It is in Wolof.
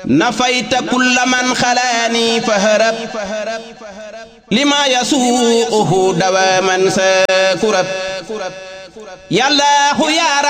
نفيت كل من خلاني فهرب لما يسوءه دواما ساكرب يا الله يا